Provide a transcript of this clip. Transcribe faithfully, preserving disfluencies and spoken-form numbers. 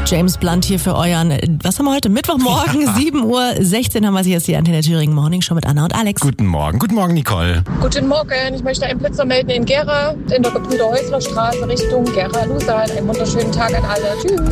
James Blunt hier für euren, was haben wir heute? Mittwochmorgen, ja. sieben Uhr sechzehn haben wir hier jetzt die Antenne Thüringen Morning Show mit Anna und Alex. Guten Morgen. Guten Morgen, Nicole. Guten Morgen. Ich möchte einen Blitzer melden in Gera, in der Gebrüder-Häusler-Straße Richtung Gera-Lusan. Einen wunderschönen Tag an alle. Tschüss.